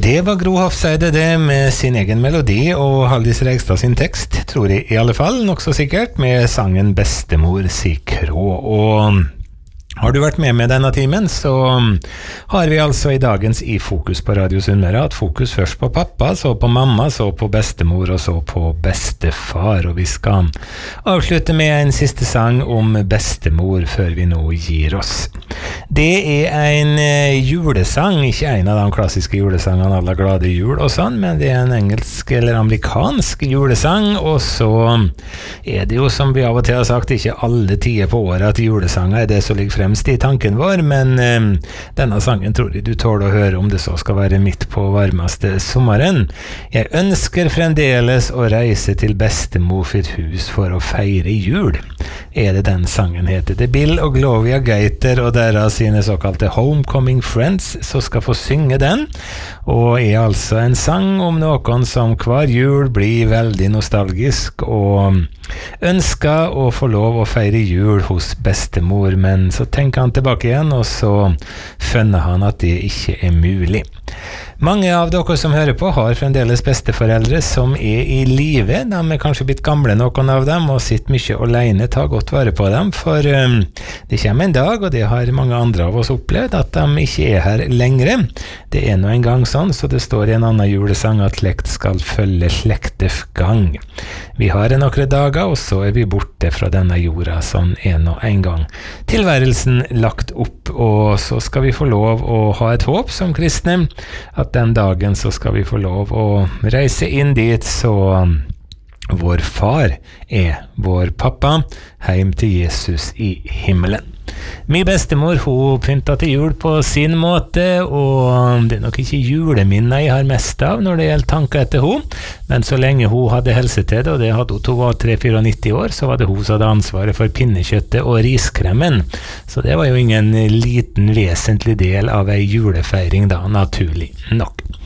Det var Gro Hofseide det med sin egen melodi og Haldis Reigstad sin tekst, tror jeg i alle fall, nok så sikkert, med sangen Bestemor si krå. Og har du vært med denne timen, så har vi altså i dagens I Fokus på Radio Sunnmøre hatt fokus først på pappa, så på mamma, så på bestemor og så på bestefar. Og vi skal avslutte med en siste sang om bestemor før vi nå gir oss. Det en julesang, ikke en av de klassiske julesangene alle glade jul og sånn, men det en engelsk eller amerikansk julesang, og så det jo som vi av og til har sagt, ikke alle tider på året at julesanger det som ligger fremst I tanken vår, men denne sangen tror jeg du tåler å høre om det så skal være midt på varmeste sommeren. Jeg ønsker fremdeles å reise til bestemor sitt hus for å feire jul. Det den sangen heter. Det Bill og Gloria Gaiter og deres sine såkalte Homecoming Friends som skal få synge den, og altså en sang om noen som hver jul blir veldig nostalgisk og ønsker å få lov å feire jul hos bestemor, men så tenker han tilbake igjen, og så finner han at det ikke mulig. Mange av dere som hører på har fremdeles besteforeldre som I live. De kanskje blitt gamle noen av dem og sitter mye alene, tar godt vare på dem, for det kommer en dag, og det har mange andre av oss opplevd, at de ikke her lengre. Det nå en gang sånn, så det står I en annen julesang at slekt skal følge slektef gang. Vi har noen dager, og så vi borte fra denne jorda, sånn nå en gang. Tilværelsen lagt opp, og så skal vi få lov å ha et håp som kristne, at den dagen så skal vi få lov å reise inn dit, så vår far vår pappa, heim til Jesus I himmelen. Min bestemor, hun pyntet til jul på sin måte, og det nok ikke juleminner jeg har mest av når det gjelder tanker etter hun, men så lenge hun hadde helse til det, og det hadde hun var 3-94 år, så var det hun som hadde ansvaret for pinnekjøttet og riskremen, så det var jo ingen liten vesentlig del av en julefeiring da, naturlig nok.